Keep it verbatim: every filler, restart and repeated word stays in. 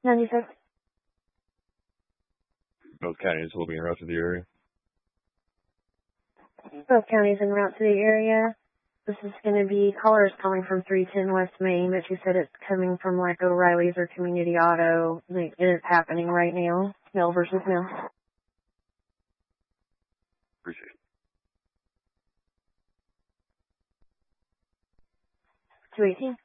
ninety-six. Both counties will be en route to the area. Both counties en route to the area. This is going to be callers calling from three ten West Main, but she said it's coming from like O'Reilly's or Community Auto. Like, it is happening right now. Male versus male. Appreciate it. two eighteen.